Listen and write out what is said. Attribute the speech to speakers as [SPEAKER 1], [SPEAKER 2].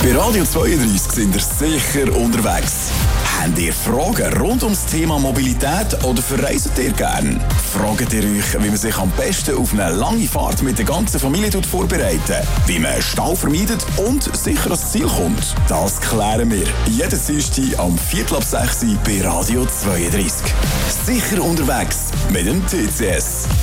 [SPEAKER 1] Bei Radio 32 sind ihr sicher unterwegs. Habt ihr Fragen rund ums Thema Mobilität oder verreist ihr gern? Fragt ihr euch, wie man sich am besten auf eine lange Fahrt mit der ganzen Familie vorbereitet, wie man Stau vermeidet und sicher ans Ziel kommt? Das klären wir jeden Dienstag am 5:45 bei Radio 32. Sicher unterwegs mit dem TCS.